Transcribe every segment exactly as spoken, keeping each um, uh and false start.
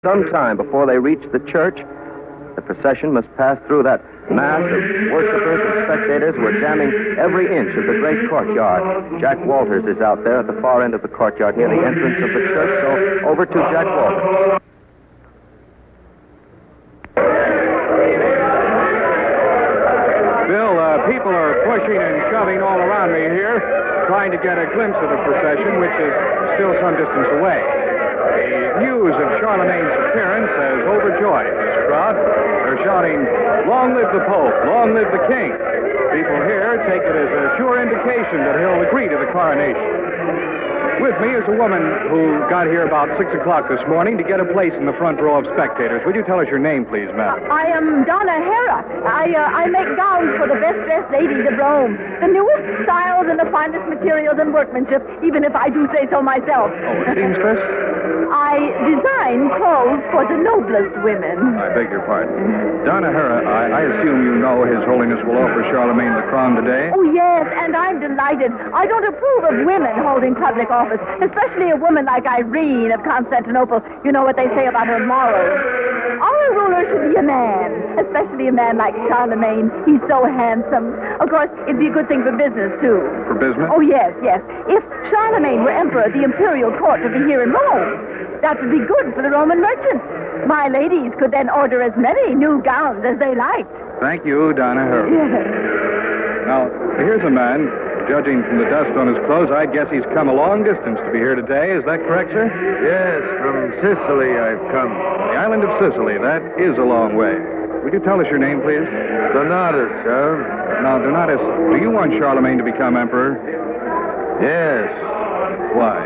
Some time before they reach the church, the procession must pass through that mass of worshippers and spectators who are jamming every inch of the great courtyard. Jack Walters is out there at the far end of the courtyard near the entrance of the church, so over to Jack Walters. Bill, uh, people are pushing and shoving all around me here, trying to get a glimpse of the procession, which is still some distance away. The news of Charlemagne's appearance has overjoyed this crowd. They're shouting, "Long live the Pope! Long live the King!" People here take it as a sure indication that he'll agree to the coronation. With me is a woman who got here about six o'clock this morning to get a place in the front row of spectators. Would you tell us your name, please, madam? I am Donna Hera. I uh, I make gowns for the best-dressed ladies of Rome. The newest styles and the finest materials and workmanship, even if I do say so myself. Oh, a seamstress? I design clothes for the noblest women. I beg your pardon. Donna Hera, I, I assume you know His Holiness will offer Charlemagne the crown today? Oh, yes, and I'm delighted. I don't approve of women holding public office, especially a woman like Irene of Constantinople. You know what they say about her morals. Our ruler should be a man, especially a man like Charlemagne. He's so handsome. Of course, it'd be a good thing for business, too. For business? Oh, yes, yes. If Charlemagne were emperor, the imperial court would be here in Rome. That would be good for the Roman merchants. My ladies could then order as many new gowns as they liked. Thank you, Donna Hera. Yes. Now, here's a man. Judging from the dust on his clothes, I'd guess he's come a long distance to be here today. Is that correct, sir? Yes, from Sicily I've come. The island of Sicily. That is a long way. Would you tell us your name, please? Donatus, sir. Now, Donatus, do you want Charlemagne to become emperor? Yes. Why?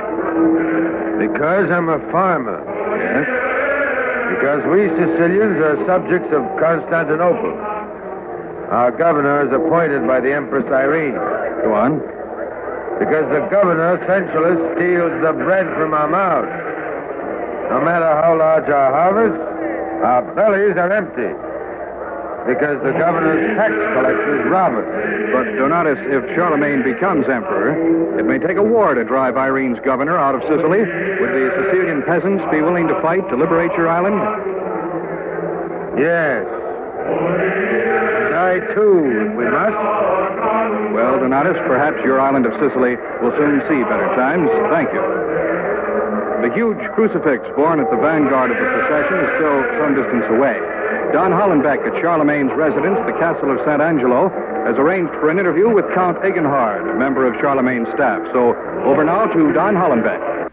Because I'm a farmer. Yes? Because we Sicilians are subjects of Constantinople. Our governor is appointed by the Empress Irene. Go on. Because the governor, Centralist, steals the bread from our mouths. No matter how large our harvest, our bellies are empty. Because the governor's tax collectors rob us. But, Donatus, if Charlemagne becomes emperor, it may take a war to drive Irene's governor out of Sicily. Would the Sicilian peasants be willing to fight to liberate your island? Yes. Die too, if we must. Well, Donatus, perhaps your island of Sicily will soon see better times. Thank you. The huge crucifix borne at the vanguard of the procession is still some distance away. Don Hollenbeck at Charlemagne's residence, the Castle of San Angelo, has arranged for an interview with Count Egenhard, a member of Charlemagne's staff. So, over now to Don Hollenbeck.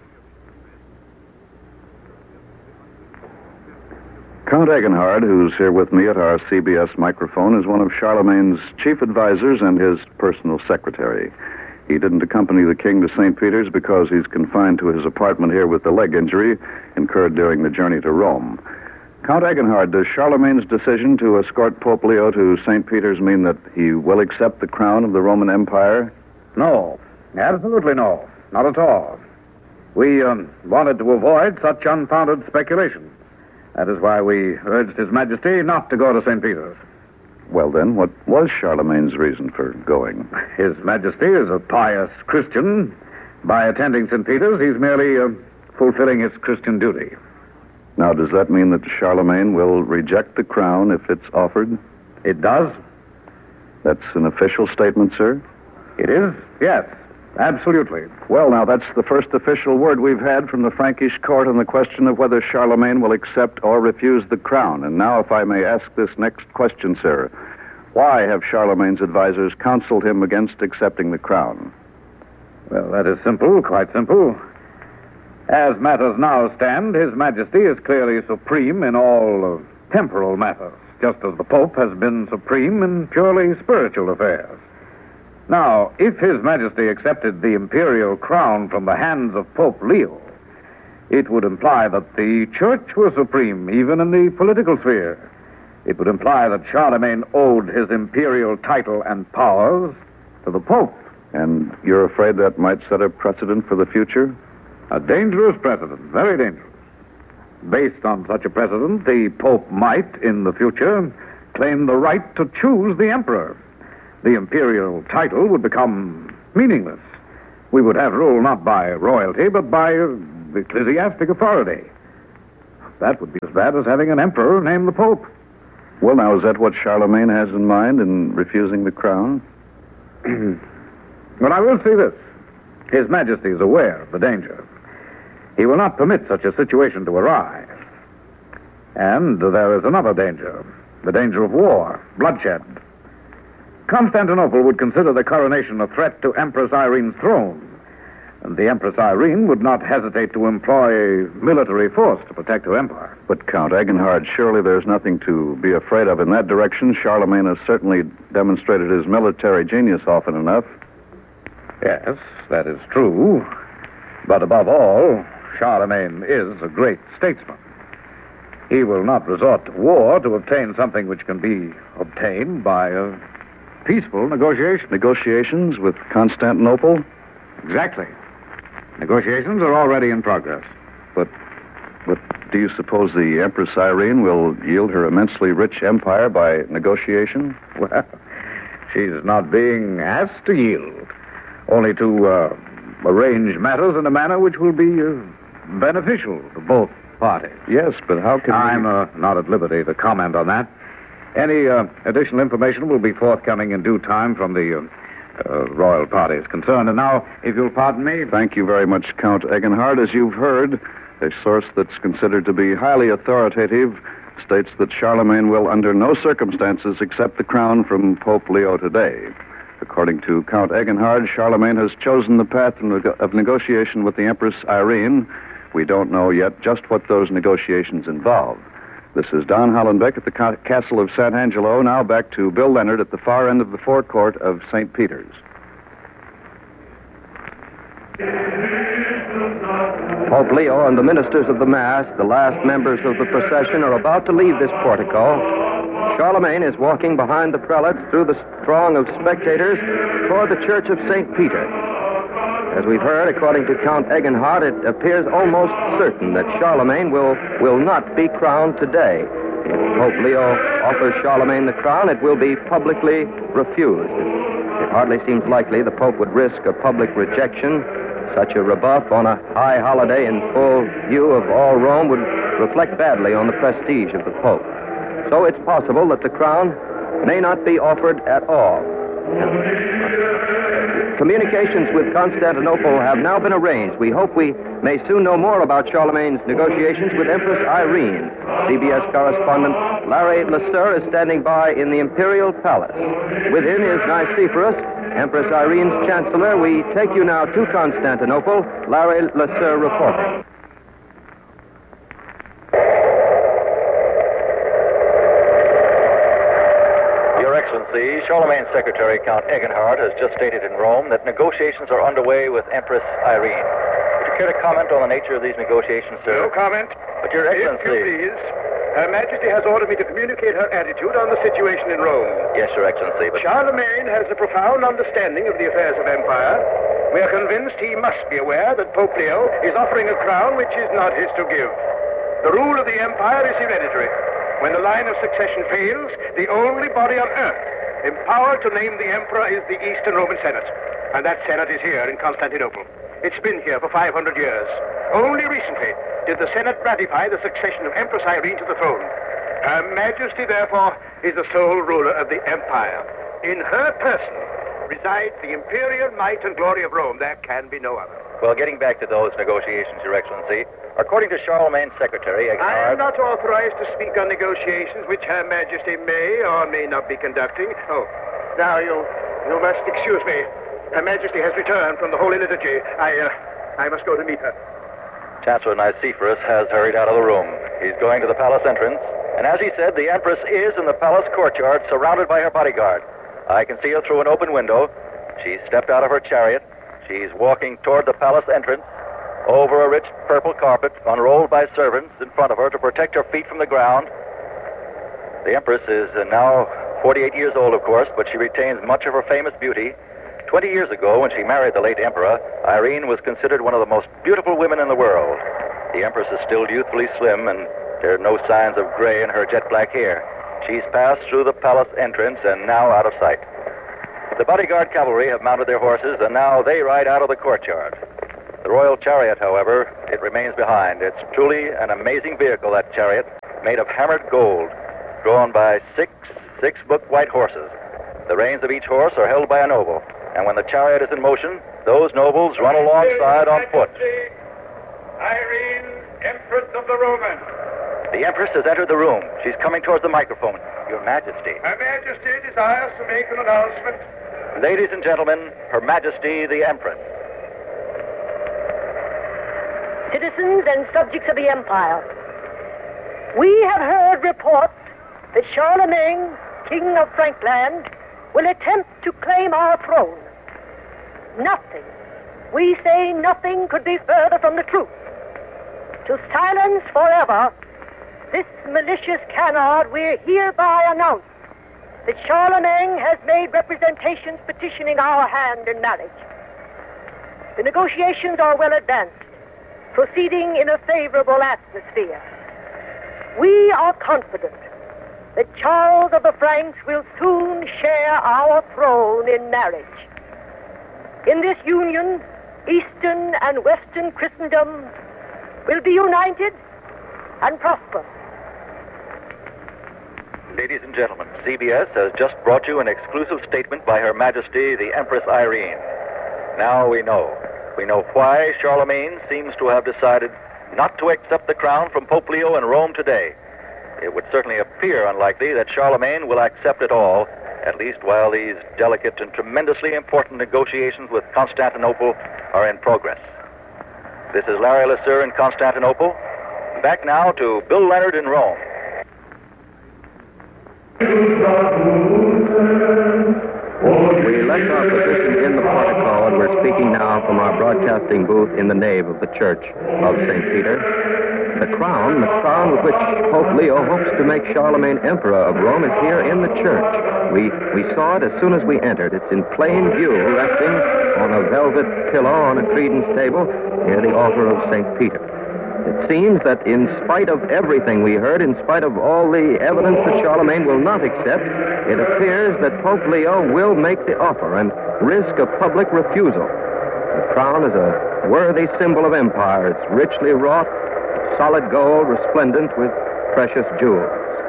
Count Egenhard, who's here with me at our C B S microphone, is one of Charlemagne's chief advisors and his personal secretary. He didn't accompany the king to Saint Peter's because he's confined to his apartment here with the leg injury incurred during the journey to Rome. Count Egenhard, does Charlemagne's decision to escort Pope Leo to Saint Peter's mean that he will accept the crown of the Roman Empire? No, absolutely no. Not at all. We um, wanted to avoid such unfounded speculation. That is why we urged His Majesty not to go to Saint Peter's. Well, then, what was Charlemagne's reason for going? His Majesty is a pious Christian. By attending Saint Peter's, he's merely uh, fulfilling his Christian duty. Now, does that mean that Charlemagne will reject the crown if it's offered? It does. That's an official statement, sir? It is, yes. Absolutely. Well, now, that's the first official word we've had from the Frankish court on the question of whether Charlemagne will accept or refuse the crown. And now, if I may ask this next question, sir, why have Charlemagne's advisors counseled him against accepting the crown? Well, that is simple, quite simple. As matters now stand, His Majesty is clearly supreme in all uh, temporal matters, just as the Pope has been supreme in purely spiritual affairs. Now, if His Majesty accepted the imperial crown from the hands of Pope Leo, it would imply that the Church was supreme, even in the political sphere. It would imply that Charlemagne owed his imperial title and powers to the Pope. And you're afraid that might set a precedent for the future? A dangerous precedent, very dangerous. Based on such a precedent, the Pope might, in the future, claim the right to choose the emperor. The imperial title would become meaningless. We would have rule not by royalty, but by uh, ecclesiastic authority. That would be as bad as having an emperor named the Pope. Well, now, is that what Charlemagne has in mind in refusing the crown? Well, I will say this. His Majesty is aware of the danger. He will not permit such a situation to arise. And there is another danger. The danger of war, bloodshed. Constantinople would consider the coronation a threat to Empress Irene's throne. And the Empress Irene would not hesitate to employ military force to protect her empire. But, Count Egenhard, surely there's nothing to be afraid of in that direction. Charlemagne has certainly demonstrated his military genius often enough. Yes, that is true. But above all, Charlemagne is a great statesman. He will not resort to war to obtain something which can be obtained by a peaceful negotiation. Negotiations with Constantinople? Exactly. Negotiations are already in progress. But, but do you suppose the Empress Irene will yield her immensely rich empire by negotiation? Well, she's not being asked to yield, only to uh, arrange matters in a manner which will be uh, beneficial to both parties. Yes, but how can I'm we... uh, not at liberty to comment on that. Any uh, additional information will be forthcoming in due time from the uh, uh, royal parties concerned. And now, if you'll pardon me... Thank you very much, Count Egenhard. As you've heard, a source that's considered to be highly authoritative states that Charlemagne will under no circumstances accept the crown from Pope Leo today. According to Count Egenhard, Charlemagne has chosen the path of, neg- of negotiation with the Empress Irene. We don't know yet just what those negotiations involve. This is Don Hollenbeck at the ca- Castle of San Angelo, now back to Bill Leonard at the far end of the forecourt of Saint Peter's. Pope Leo and the ministers of the Mass, the last members of the procession, are about to leave this portico. Charlemagne is walking behind the prelates through the throng of spectators toward the church of Saint Peter. As we've heard, according to Count Egenhard, it appears almost certain that Charlemagne will, will not be crowned today. If Pope Leo offers Charlemagne the crown, it will be publicly refused. It hardly seems likely the Pope would risk a public rejection. Such a rebuff on a high holiday in full view of all Rome would reflect badly on the prestige of the Pope. So it's possible that the crown may not be offered at all. Communications with Constantinople have now been arranged. We hope we may soon know more about Charlemagne's negotiations with Empress Irene. C B S correspondent Larry Lester is standing by in the Imperial Palace. Within is Nicephorus, Empress Irene's chancellor. We take you now to Constantinople. Larry Lester reporting. Charlemagne's secretary, Count Egenhard, has just stated in Rome that negotiations are underway with Empress Irene. Would you care to comment on the nature of these negotiations, sir? No comment. But, Your Excellency... If you please, Her Majesty has ordered me to communicate her attitude on the situation in Rome. Yes, Your Excellency, but... Charlemagne has a profound understanding of the affairs of empire. We are convinced he must be aware that Pope Leo is offering a crown which is not his to give. The rule of the empire is hereditary. When the line of succession fails, the only body on earth empowered to name the emperor is the Eastern Roman Senate. And that Senate is here in Constantinople. It's been here for five hundred years. Only recently did the Senate ratify the succession of Empress Irene to the throne. Her Majesty, therefore, is the sole ruler of the empire. In her person resides the imperial might and glory of Rome. There can be no other. Well, getting back to those negotiations, Your Excellency, according to Charlemagne's secretary, Egenhard... I am not authorized to speak on negotiations which Her Majesty may or may not be conducting. Oh, now you you must excuse me. Her Majesty has returned from the Holy Liturgy. I, uh, I must go to meet her. Chancellor Nicephorus has hurried out of the room. He's going to the palace entrance, and as he said, the Empress is in the palace courtyard, surrounded by her bodyguard. I can see her through an open window. She's stepped out of her chariot. She's walking toward the palace entrance, over a rich purple carpet, unrolled by servants in front of her to protect her feet from the ground. The Empress is uh, now forty-eight years old, of course, but she retains much of her famous beauty. Twenty years ago, when she married the late Emperor, Irene was considered one of the most beautiful women in the world. The Empress is still youthfully slim, and there are no signs of gray in her jet-black hair. She's passed through the palace entrance and now out of sight. The bodyguard cavalry have mounted their horses, and now they ride out of the courtyard. The royal chariot, however, it remains behind. It's truly an amazing vehicle, that chariot, made of hammered gold, drawn by six six-book white horses. The reins of each horse are held by a noble, and when the chariot is in motion, those nobles run alongside on foot. Irene, Empress of the Romans. The Empress has entered the room. She's coming towards the microphone. Your Majesty. Her Majesty desires to make an announcement. Ladies and gentlemen, Her Majesty the Empress. Citizens and subjects of the Empire, we have heard reports that Charlemagne, King of Frankland, will attempt to claim our throne. Nothing, we say nothing, could be further from the truth. To silence forever this malicious canard, we hereby announce that Charlemagne has made representations petitioning our hand in marriage. The negotiations are well advanced, proceeding in a favorable atmosphere. We are confident that Charles of the Franks will soon share our throne in marriage. In this union, Eastern and Western Christendom will be united and prosper. Ladies and gentlemen, C B S has just brought you an exclusive statement by Her Majesty the Empress Irene. Now we know. We know why Charlemagne seems to have decided not to accept the crown from Pope Leo in Rome today. It would certainly appear unlikely that Charlemagne will accept it all, at least while these delicate and tremendously important negotiations with Constantinople are in progress. This is Larry LeSueur in Constantinople. Back now to Bill Leonard in Rome. We left our position in the portico, and we're speaking now from our broadcasting booth in the nave of the Church of Saint Peter. The crown, the crown with which Pope Leo hopes to make Charlemagne Emperor of Rome, is here in the church. We we saw it as soon as we entered. It's in plain view, resting on a velvet pillow on a credence table near the altar of Saint Peter. It seems that in spite of everything we heard, in spite of all the evidence that Charlemagne will not accept, it appears that Pope Leo will make the offer and risk a public refusal. The crown is a worthy symbol of empire. It's richly wrought, solid gold, resplendent with precious jewels.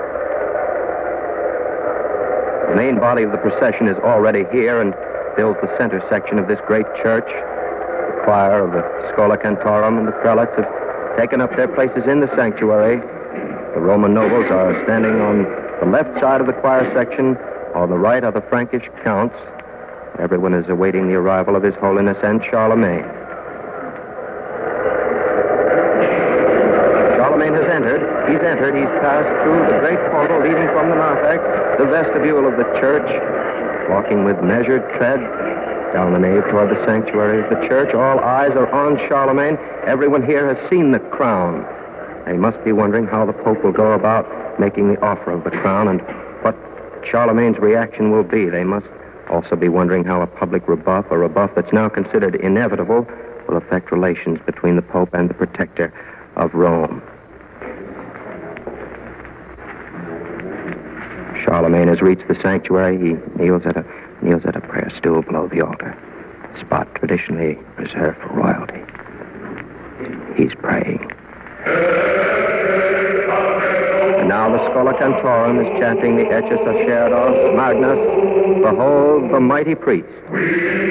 The main body of the procession is already here and fills the center section of this great church. The choir of the Schola Cantorum and the prelates have taken up their places in the sanctuary. The Roman nobles are standing on the left side of the choir section. On the right are the Frankish counts. Everyone is awaiting the arrival of His Holiness and Charlemagne. Charlemagne has entered. He's entered. He's passed through the great portal leading from the narthex, the vestibule of the church, walking with measured tread down the nave toward the sanctuary of the church. All eyes are on Charlemagne. Everyone here has seen the crown. They must be wondering how the Pope will go about making the offer of the crown and what Charlemagne's reaction will be. They must also be wondering how a public rebuff, a rebuff that's now considered inevitable, will affect relations between the Pope and the protector of Rome. Charlemagne has reached the sanctuary. He kneels at a kneels at a prayer stool below the altar, a spot traditionally reserved for royalty. He's praying. And now the Schola Cantorum is chanting the Ecce Sacerdos Magnus. Behold the mighty priest.